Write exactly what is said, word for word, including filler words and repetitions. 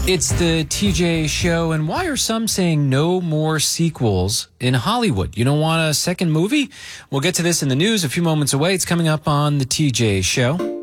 It's the T J Show, and why are some saying no more sequels in Hollywood? You don't want a second movie? We'll get to this in the news a few moments away. It's coming up on the T J Show.